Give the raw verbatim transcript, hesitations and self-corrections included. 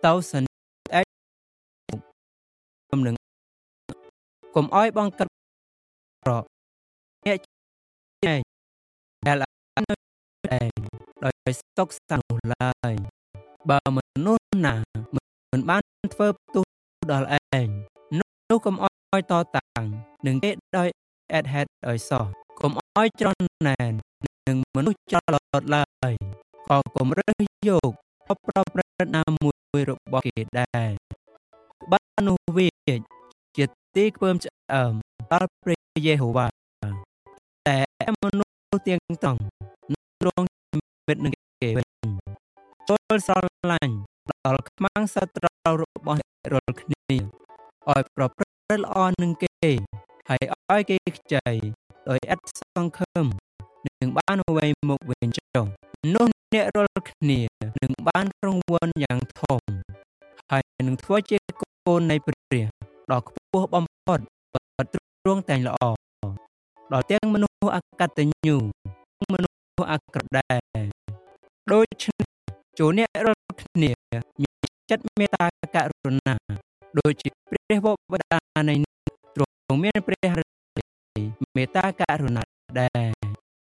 តោសិនអែនឹងកុំអោយបងកាត់ប្រអ្នកចែងដែលនៅឯងដោយសុកសានុឡើយបើមនុស្សណាមិនបានធ្វើផ្ទុះដល់ឯងនោះកុំអោយតតាំងនឹងគេដោយអេតហេតឲ្យសោះកុំអោយច្រណែននឹងមនុស្សចោលឡើយក៏កុំរើសយកប្រព្រឹត្តណាមួយរបស់គេដែរបើនោះវាជាទីខ្ពើមឆ្អើមដល់ព្រះយេហូវ៉ាតែមនុស្សទាំងតង់ទ្រង់មិត្តនឹងគេវិញចូលស្រឡាញ់ដល់ខ្មាំងសត្រូវរបស់រាល់គ្នាឲ្យប្រព្រឹត្តល្អនឹងគេហើយឲ្យគេខ្ចីដោយឥតសង្ឃឹមនឹងបានអ្វីមកវិញចុះនោះអ្នករាល់គ្នានឹងបានរង្វាន់យ៉ាងធំហើយនឹងធ្វើជាកូននៃព្រះដ៏ខ្ពស់បំផុតបើទ្រង់តែងល្អដល់ទាំងមនុស្សអកតញ្ញូមនុស្សអាក្រក់ដែរដូច្នេះចូលអ្នករាល់គ្នាមានចិត្តមេត្តាករុណាដូចជាព្រះវរបិតានៃទ្រង់មានព្រះមេត្តាករុណាដែរ